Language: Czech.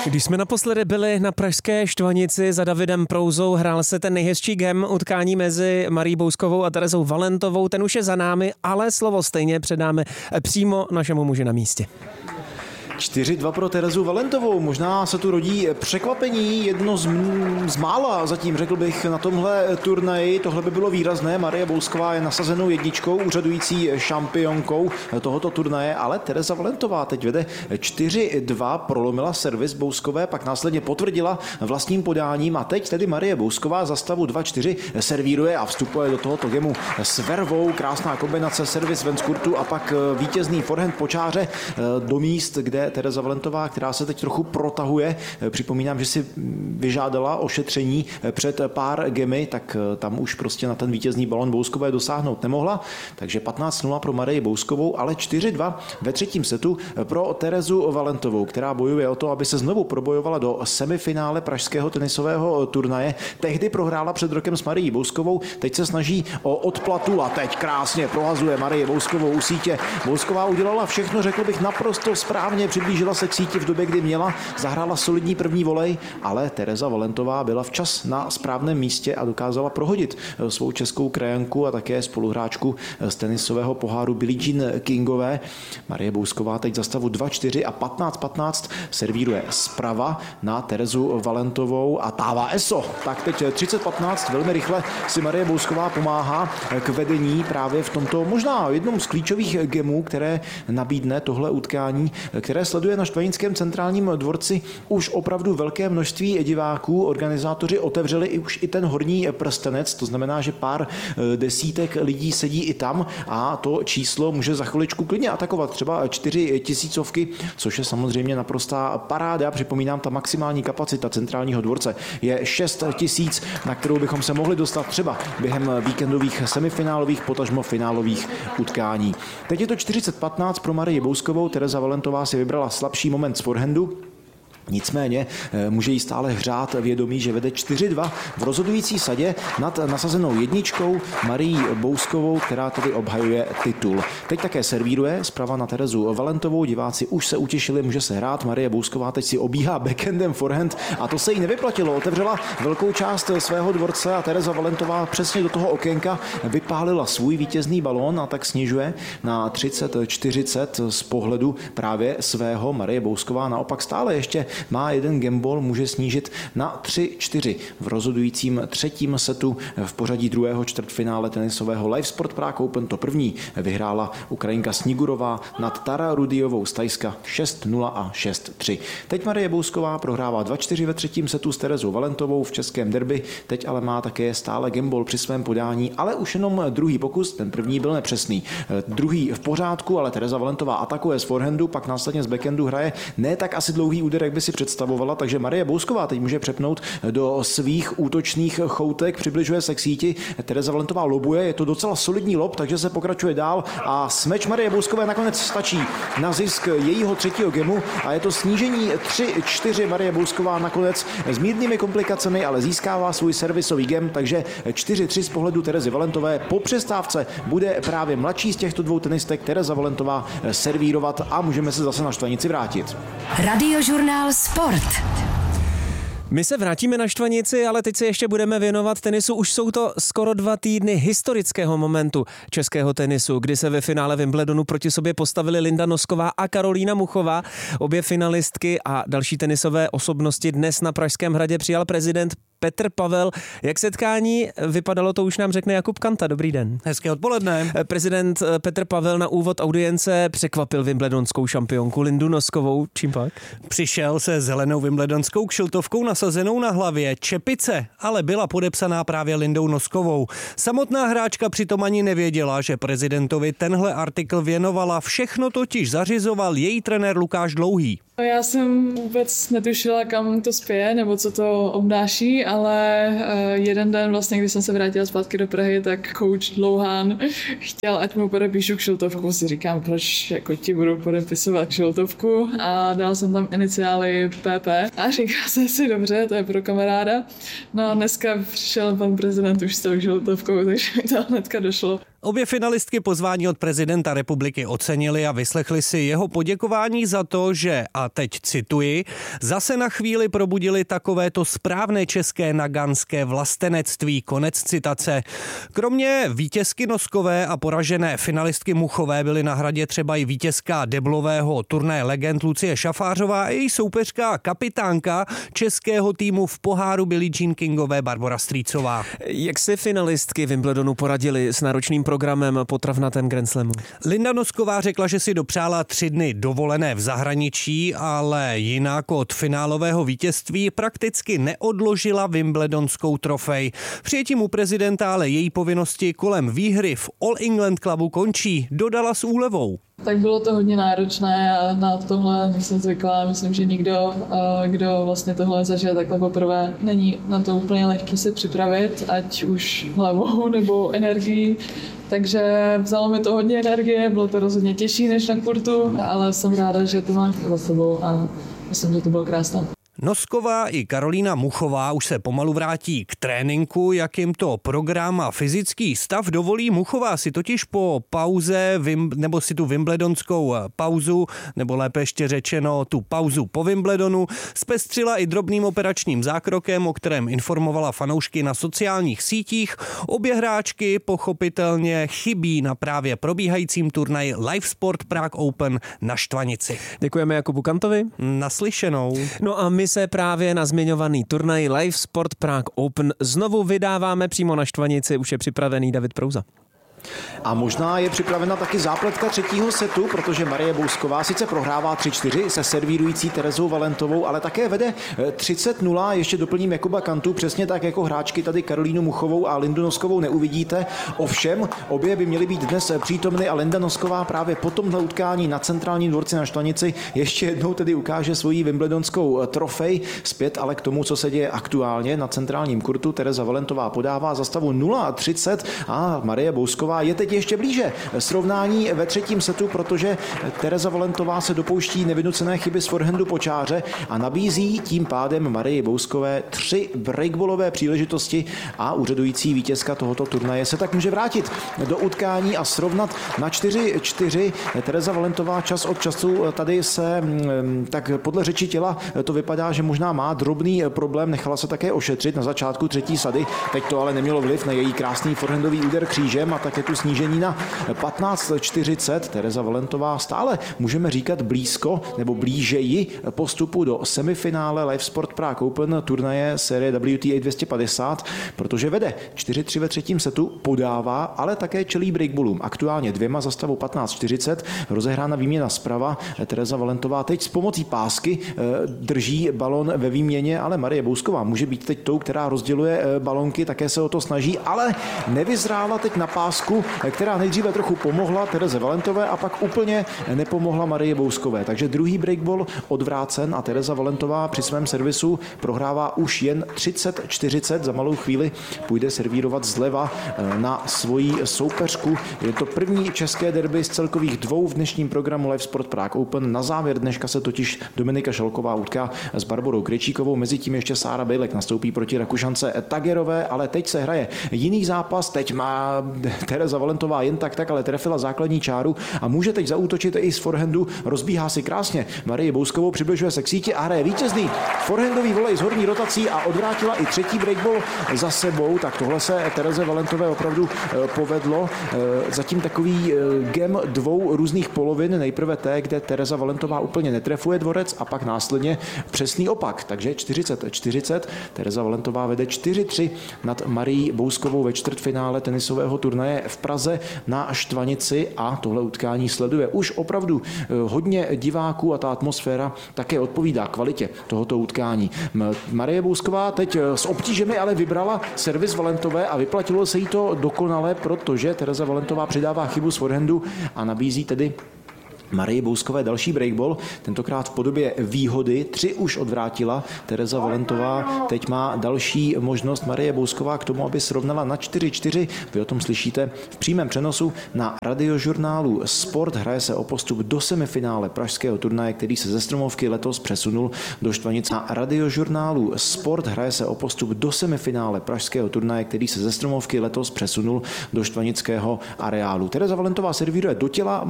Když jsme naposledy byli na pražské Štvanici za Davidem Prouzou, hrál se ten nejhezčí gem utkání mezi Marií Bouskovou a Terezou Valentovou. Ten už je za námi, ale slovo stejně předáme přímo našemu muži na místě. 4-2 pro Terezu Valentovou. Možná se tu rodí překvapení, jedno z mála zatím, řekl bych, na tomhle turnaji. Tohle by bylo výrazné. Marie Bousková je nasazenou jedničkou, úřadující šampionkou tohoto turnaje, ale Tereza Valentová teď vede 4-2, prolomila servis Bouskové, pak následně potvrdila vlastním podáním a teď tedy Marie Bousková za stavu 2-4 servíruje a vstupuje do tohoto gemu s vervou. Krásná kombinace, servis ven z kurtu a pak vítězný forehand po čáře do míst, kde Tereza Valentová, která se teď trochu protahuje. Připomínám, že si vyžádala ošetření před pár gemy, tak tam už prostě na ten vítězný balon Bouskové dosáhnout nemohla. Takže 15-0 pro Marii Bouskovou, ale 4-2 ve třetím setu pro Terezu Valentovou, která bojuje o to, aby se znovu probojovala do semifinále pražského tenisového turnaje. Tehdy prohrála před rokem s Marií Bouskovou, teď se snaží o odplatu a teď krásně prohazuje Marie Bouskovou u sítě. Bousková udělala všechno, řekl bych, naprosto správně. Přiblížila se k síti v době, kdy měla, zahrála solidní první volej, ale Tereza Valentová byla včas na správném místě a dokázala prohodit svou českou krajanku a také spoluhráčku z tenisového poháru Billie Jean Kingové. Marie Bousková teď za stavu 2-4 a 15-15 servíruje zprava na Terezu Valentovou a tává ESO. Tak teď 30-15, velmi rychle si Marie Bousková pomáhá k vedení právě v tomto možná jednom z klíčových gemů, které nabídne tohle utkání, které sleduje na Štvanickém centrálním dvorci už opravdu velké množství diváků. Organizátoři otevřeli už i ten horní prstenec, to znamená, že pár desítek lidí sedí i tam a to číslo může za chviličku klidně atakovat třeba 4 tisícovky, což je samozřejmě naprostá paráda. Připomínám, ta maximální kapacita centrálního dvorce je 6 tisíc, na kterou bychom se mohli dostat třeba během víkendových semifinálových, potažmo finálových utkání. Teď je to 40-15 pro Marii Bouskovou, Tereza Valentová si vybrala slabší moment z forehandu. Nicméně může jí stále hřát vědomí, že vede 4-2 v rozhodující sadě nad nasazenou jedničkou Marií Bouskovou, která tedy obhajuje titul. Teď také servíruje zprava na Terezu Valentovou, diváci už se utěšili, může se hrát. Marie Bousková teď si obíhá backhandem forehand a to se jí nevyplatilo. Otevřela velkou část svého dvorce a Tereza Valentová přesně do toho okénka vypálila svůj vítězný balón a tak snižuje na 30-40 z pohledu právě svého. Marie Bousková naopak stále ještě má jeden gameball, může snížit na 3-4 v rozhodujícím třetím setu v pořadí druhého čtvrtfinále tenisového Live Sport Prague Open. To první vyhrála Ukrajinka Snigurová nad Tara Rudiovou z Thajska 6-0 a 6-3. Teď Marie Bousková prohrává 2-4 ve třetím setu s Terezou Valentovou v českém derby, teď ale má také stále gameball při svém podání, ale už jenom druhý pokus, ten první byl nepřesný. Druhý v pořádku, ale Tereza Valentová atakuje z forehandu, pak následně z backhandu hraje ne tak asi dlouhý úder, jak by si představovala, takže Marie Bousková teď může přepnout do svých útočných choutek, přibližuje se k síti, Tereza Valentová lobuje, je to docela solidní lob, takže se pokračuje dál a smeč Marie Bouskové nakonec stačí na zisk jejího třetího gemu a je to snížení 3-4. Marie Bousková nakonec s mírnými komplikacemi, ale získává svůj servisový gem, takže 4-3 z pohledu Terezy Valentové. Po přestávce bude právě mladší z těchto dvou tenistek Tereza Valentová servírovat a můžeme se zase na Štvanici vrátit. Radiožurnál Sport. My se vrátíme na Štvanici, ale teď se ještě budeme věnovat tenisu. Už jsou to skoro 2 týdny historického momentu českého tenisu, kdy se ve finále Wimbledonu proti sobě postavili Linda Nosková a Karolína Muchová. Obě finalistky a další tenisové osobnosti dnes na Pražském hradě přijal prezident Petr Pavel. Jak setkání vypadalo, to už nám řekne Jakub Kanta. Dobrý den. Hezké odpoledne. Prezident Petr Pavel na úvod audience překvapil wimbledonskou šampionku Lindu Noskovou. Čím pak? Přišel se zelenou wimbledonskou kšiltovkou nasazenou na hlavě. Čepice ale byla podepsaná právě Lindou Noskovou. Samotná hráčka přitom ani nevěděla, že prezidentovi tenhle artikl věnovala. Všechno totiž zařizoval její trenér Lukáš Dlouhý. Já jsem vůbec netušila, kam to spěje, nebo co to obnáší, ale jeden den vlastně, když jsem se vrátila zpátky do Prahy, tak coach Dlouhán chtěl, ať mu podepíšu kšiltovku. Si říkám, proč jako ti budu podepisovat kšiltovku, a dal jsem tam iniciály PP a říkal jsem si, dobře, to je pro kamaráda. No a dneska přišel pan prezident už s tou kšiltovkou, takže mi to hnedka došlo. Obě finalistky pozvání od prezidenta republiky ocenili a vyslechli si jeho poděkování za to, že, a teď cituji, zase na chvíli probudili takovéto správné české naganské vlastenectví, konec citace. Kromě vítězky Noskové a poražené finalistky Muchové byly na hradě třeba i vítězka deblového turnaje legend Lucie Šafářová a její soupeřka a kapitánka českého týmu v poháru Billie Jean Kingové Barbora Strýcová. Jak si finalistky Wimbledonu poradili s náročným programem po travnatém Grand Slamu? Linda Nosková řekla, že si dopřála 3 dny dovolené v zahraničí, ale jinak od finálového vítězství prakticky neodložila wimbledonskou trofej. Přijetím u prezidenta ale její povinnosti kolem výhry v All England Clubu končí, dodala s úlevou. Tak bylo to hodně náročné a na tohle nejsem zvyklá. Myslím, že nikdo, kdo vlastně tohle zažil takhle poprvé, není na to úplně lehký se připravit, ať už hlavou nebo energií. Takže vzalo mi to hodně energie, bylo to rozhodně těžší než na kurtu, ale jsem ráda, že to mám za sebou a myslím, že to bylo krásné. Nosková i Karolína Muchová už se pomalu vrátí k tréninku, jak jim to program a fyzický stav dovolí. Muchová si totiž po pauze, nebo si tu wimbledonskou pauzu, nebo lépe ještě řečeno tu pauzu po Wimbledonu, zpestřila i drobným operačním zákrokem, o kterém informovala fanoušky na sociálních sítích. Obě hráčky pochopitelně chybí na právě probíhajícím turnaji Live Sport Prague Open na Štvanici. Děkujeme Jakubu Kantovi. Naslyšenou. No a my se právě na zmiňovaný turnaj Live Sport Prague Open znovu vydáváme přímo na Štvanici, už je připravený David Prouza. A možná je připravena taky zápletka třetího setu, protože Marie Bousková sice prohrává 3-4 se servírující Terezou Valentovou, ale také vede 30-0. Ještě doplním Jakuba Kantu, přesně tak jako hráčky tady Karolínu Muchovou a Lindu Noskovou neuvidíte. Ovšem, obě by měly být dnes přítomny a Linda Nosková právě po tomhle utkání na centrálním dvorci na Štvanici ještě jednou tedy ukáže svoji wimbledonskou trofej. Zpět ale k tomu, co se děje aktuálně na centrálním kurtu. Tereza Valentová podává za stavu 0-30 a Marie Bousková je teď ještě blíže srovnání ve třetím setu, protože Tereza Valentová se dopouští nevynucené chyby z forehandu po čáře a nabízí tím pádem Marii Bouskové 3 breakballové příležitosti a úřadující vítězka tohoto turnaje se tak může vrátit do utkání a srovnat na 4-4. Tereza Valentová čas od času tady se, tak podle řeči těla to vypadá, že možná má drobný problém, nechala se také ošetřit na začátku třetí sady, teď to ale nemělo vliv na její krásný forehandový úder křížem a také tu snížení na 15-40. Tereza Valentová stále můžeme říkat blízko nebo blížeji postupu do semifinále Live Sport Prague Open turnaje série WTA 250, protože vede 4-3 ve třetím setu, podává, ale také čelí breakballům. Aktuálně 2 za stavou 15-40, rozehrána výměna zprava. Tereza Valentová teď s pomocí pásky drží balon ve výměně, ale Marie Bousková může být teď tou, která rozděluje balonky, také se o to snaží, ale nevyzrála teď na pásku, která nejdříve trochu pomohla Tereze Valentové a pak úplně nepomohla Marie Bouskové. Takže druhý breakball odvrácen a Tereza Valentová při svém servisu prohrává už jen 30-40. Za malou chvíli půjde servírovat zleva na svoji soupeřku. Je to první české derby z celkových 2 v dnešním programu Live Sport Prague Open. Na závěr dneška se totiž Dominika Šalková utká s Barborou Krejčíkovou. Mezitím ještě Sára Bejlek nastoupí proti Rakušance Tagerové, ale teď se hraje jiný zápas. Teď má Tereza Valentová jen tak, ale trefila základní čáru a může teď zaútočit i z forehandu. Rozbíhá si krásně Marie Bouskovou, přibližuje se k síti a hraje vítězný forehandový volej s horní rotací a odvrátila i třetí breakball za sebou. Tak tohle se Tereze Valentové opravdu povedlo. Zatím takový gem 2 různých polovin. Nejprve té, kde Tereza Valentová úplně netrefuje dvorec a pak následně přesný opak. Takže 40-40. Tereza Valentová vede 4-3 nad Marií Bouskovou ve čtvrtfinále tenisového turnaje v Praze na Štvanici a tohle utkání sleduje už opravdu hodně diváků a ta atmosféra také odpovídá kvalitě tohoto utkání. Marie Bousková teď s obtížemi ale vybrala servis Valentové a vyplatilo se jí to dokonale, protože Tereza Valentová přidává chybu z forehandu a nabízí tedy Marii Bouskové další breakball, tentokrát v podobě výhody, 3 už odvrátila Tereza Valentová, teď má další možnost Marie Bousková k tomu, aby srovnala na 4-4. Vy o tom slyšíte v přímém přenosu na Radiožurnálu Sport. Hraje se o postup do semifinále pražského turnaje, který se ze Stromovky letos přesunul do Štvanic. Na Radiožurnálu Sport hraje se o postup do semifinále pražského turnaje, který se ze Stromovky letos přesunul do štvanického areálu. Tereza Valentová servíruje do těla